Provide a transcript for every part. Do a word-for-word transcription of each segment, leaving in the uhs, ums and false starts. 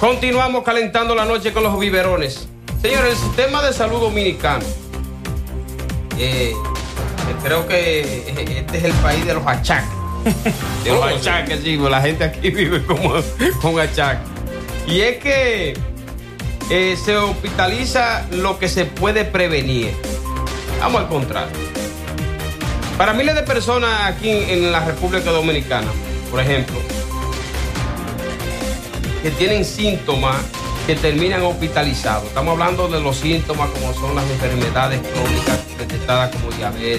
Continuamos calentando la noche con los biberones. Señores, el sistema de salud dominicano, eh, creo que este es el país de los achaques. De los achaques, sí, la gente aquí vive como con achaques. Y es que eh, se hospitaliza lo que se puede prevenir. Vamos al contrario. Para miles de personas aquí en la República Dominicana, por ejemplo, que tienen síntomas que terminan hospitalizados. Estamos hablando de los síntomas como son las enfermedades crónicas detectadas como diabetes,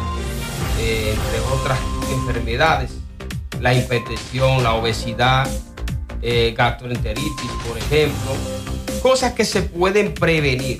eh, entre otras enfermedades, la hipertensión, la obesidad, eh, gastroenteritis, por ejemplo, cosas que se pueden prevenir.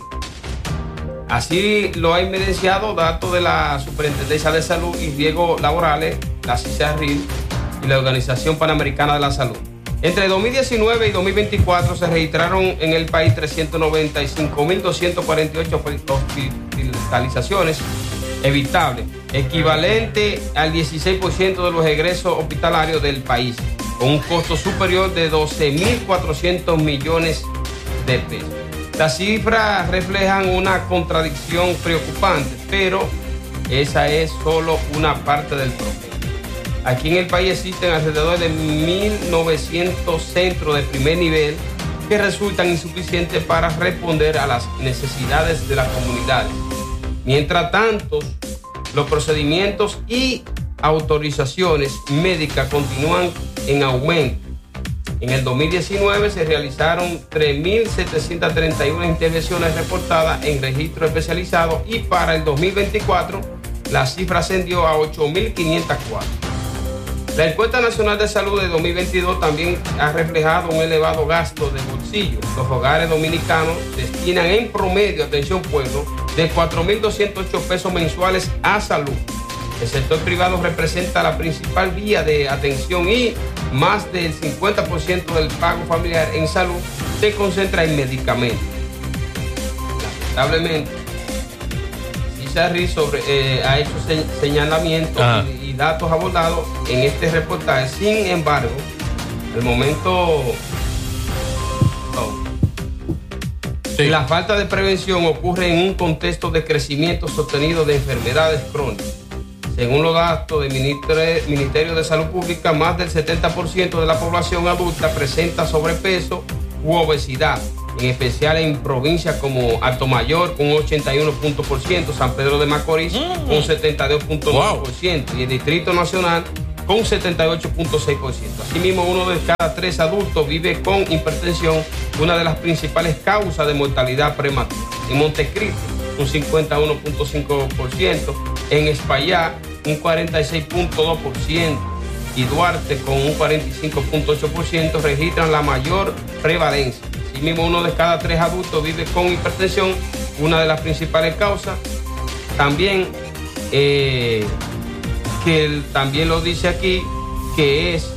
Así lo ha evidenciado datos de la Superintendencia de Salud y Riesgos Laborales, la CISARRIL y la Organización Panamericana de la Salud. Entre dos mil diecinueve y dos mil veinticuatro se registraron en el país trescientas noventa y cinco mil doscientas cuarenta y ocho hospitalizaciones evitables, equivalente al dieciséis por ciento de los egresos hospitalarios del país, con un costo superior de doce mil cuatrocientos millones de pesos. Las cifras reflejan una contradicción preocupante, pero esa es solo una parte del problema. Aquí en el país existen alrededor de mil novecientos centros de primer nivel que resultan insuficientes para responder a las necesidades de las comunidades. Mientras tanto, los procedimientos y autorizaciones médicas continúan en aumento. En el dos mil diecinueve se realizaron tres mil setecientas treinta y una intervenciones reportadas en registro especializado y para el dos mil veinticuatro la cifra ascendió a ocho mil quinientos cuatro. La encuesta nacional de salud de dos mil veintidós también ha reflejado un elevado gasto de bolsillo. Los hogares dominicanos destinan en promedio, atención pueblo, de cuatro mil doscientos ocho pesos mensuales a salud. El sector privado representa la principal vía de atención y más del cincuenta por ciento del pago familiar en salud se concentra en medicamentos. Lamentablemente, CISARRIL sobre, eh, ha hecho se, señalamientos y, y datos abordados en este reportaje. Sin embargo, al momento oh, sí. la falta de prevención ocurre en un contexto de crecimiento sostenido de enfermedades crónicas. Según los datos del Ministerio de Salud Pública, más del setenta por ciento de la población adulta presenta sobrepeso u obesidad, en especial en provincias como Altomayor con ochenta y uno por ciento, San Pedro de Macorís mm. con setenta y dos punto nueve por ciento wow. y el Distrito Nacional con setenta y ocho punto seis por ciento. Asimismo, uno de cada tres adultos vive con hipertensión, una de las principales causas de mortalidad prematura. En Montecristi, un cincuenta y uno punto cinco por ciento, en Espaillá, un cuarenta y seis punto dos por ciento y Duarte, con un cuarenta y cinco punto ocho por ciento, registran la mayor prevalencia. Asimismo, uno de cada tres adultos vive con hipertensión, una de las principales causas. También, eh, que él, también lo dice aquí, que es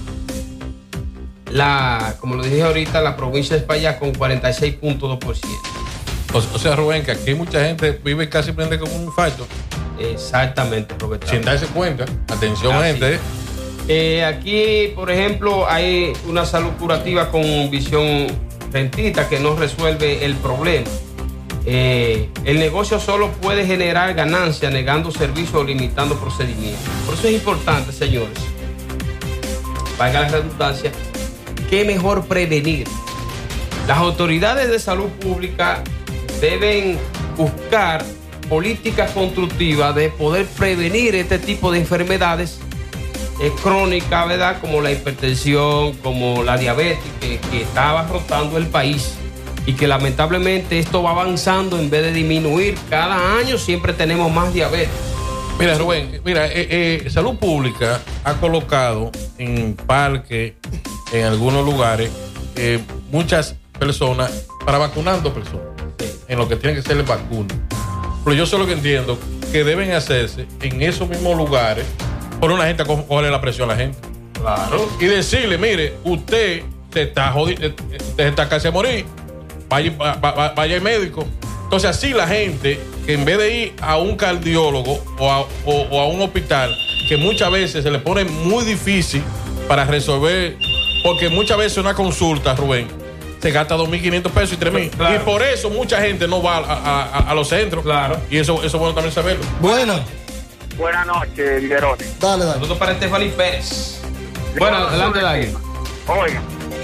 la, como lo dije ahorita, la provincia de Espaillá con cuarenta y seis punto dos por ciento. O sea, Rubén, que aquí mucha gente vive casi prende como un infarto. Exactamente, Roberto. Sin darse cuenta. Atención, ah, gente. Sí. Eh, aquí, por ejemplo, hay una salud curativa con visión rentista que no resuelve el problema. Eh, el negocio solo puede generar ganancias negando servicios o limitando procedimientos. Por eso es importante, señores, valga la redundancia, que mejor prevenir. Las autoridades de salud pública deben buscar políticas constructivas de poder prevenir este tipo de enfermedades eh, crónicas, ¿verdad? Como la hipertensión, como la diabetes, que, que está abarrotando el país y que lamentablemente esto va avanzando en vez de disminuir. Cada año siempre tenemos más diabetes. Mira, Rubén, mira, eh, eh, Salud Pública ha colocado en parques, en algunos lugares, eh, muchas personas para vacunando personas, sí, en lo que tiene que ser el vacuno. Pero yo solo que entiendo que deben hacerse en esos mismos lugares, por una gente a cogerle la presión a la gente. Claro. Y decirle, mire, usted se está jodido, usted está casi a morir, vaya, vaya, vaya al médico. Entonces así la gente, que en vez de ir a un cardiólogo o a, o, o a un hospital, que muchas veces se le pone muy difícil para resolver, porque muchas veces una consulta, Rubén, te gasta dos mil quinientos pesos y tres mil. Claro. Y por eso mucha gente no va a, a, a, a los centros. Claro. Y eso, eso es bueno también saberlo. Bueno. Buenas noches, Guilleroni. Dale, dale. Saludos para Estefany Pérez. Bueno, adelante, dale. Oiga,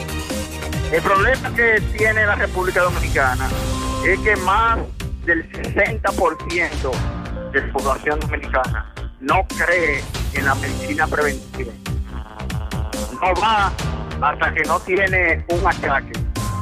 el problema que tiene la República Dominicana es que más del sesenta por ciento de la población dominicana no cree en la medicina preventiva. No va hasta que no tiene un achaque.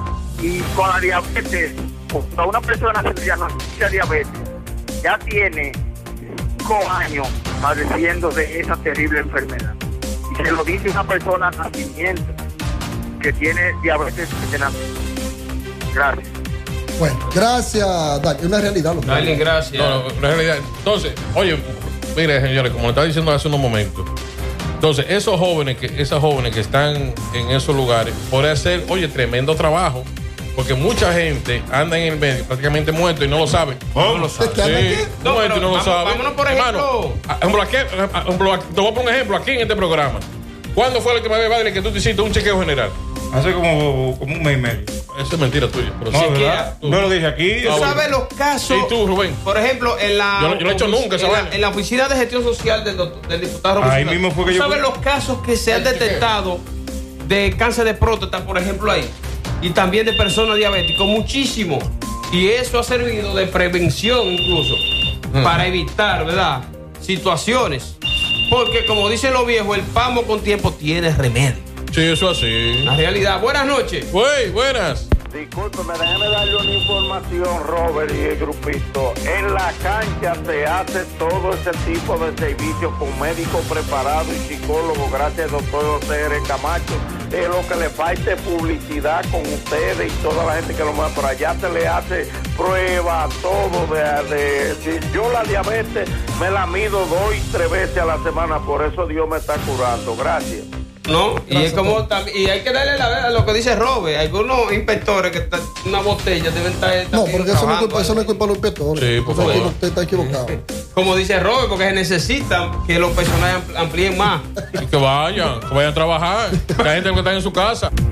Y con la diabetes, cuando una persona se diagnostica diabetes, ya tiene cinco años padeciendo de esa terrible enfermedad. Y se lo dice una persona al nacimiento que tiene diabetes de nacimiento. Gracias. Bueno, gracias, Dale. Es una realidad. Lo que Dale, gracias. No, no, una realidad. Entonces, oye, mire, señores, como le estaba diciendo hace unos momentos, entonces, esos jóvenes que, esas jóvenes que están en esos lugares, pueden hacer, oye, tremendo trabajo, porque mucha gente anda en el medio prácticamente muerto y no lo sabe. ¿Cómo no lo sabe? Sí, No, muerto y no vamos, lo sabe. Vámonos, por ejemplo. Hermano, aquí, ejemplo, te voy a poner un ejemplo aquí en este programa. ¿Cuándo fue la última vez, padre, que tú te hiciste un chequeo general? Hace como, como un mes y medio. Eso es mentira tuya. Pero No, sí, ¿verdad? tú. No lo dije aquí. Tú Ah, sabes los casos. ¿Y tú, Rubén? Por ejemplo, en la. Yo no- yo no he hecho nunca esa en la, vaina. en la oficina de gestión social del, doctor- del diputado Ahí Robinson. mismo fue que ¿Tú yo sabes fui. los casos que se han detectado de cáncer de próstata, por ejemplo, ahí? Y también de personas diabéticas, muchísimo. Y eso ha servido de prevención incluso Mm. para evitar, ¿verdad? Situaciones. Porque como dicen los viejos, el pamo con tiempo tiene remedio. Sí, eso así. La realidad. Buenas noches. Güey, buenas. Discúlpeme, déjeme darle una información, Robert y el grupito. En la cancha se hace todo ese tipo de servicios con médicos preparados y psicólogos, gracias al doctor José R. Camacho. Es lo que le falta es publicidad con ustedes y toda la gente que lo manda por allá. Se le hace pruebas, todo. De, de, si yo la diabetes me la mido dos y tres veces a la semana, por eso Dios me está curando. Gracias. No, y es como tam- y hay que darle la verdad a lo que dice Robert. Algunos inspectores que están una botella deben estar No, también porque eso no es trabajando culpa, eso no es culpa de los inspectores. Sí, por Usted favor. aquí- Usted está equivocado. como dice Robert, porque se necesitan que los personajes ampl- amplíen más. Y que vayan, que vayan a trabajar. La gente que está en su casa.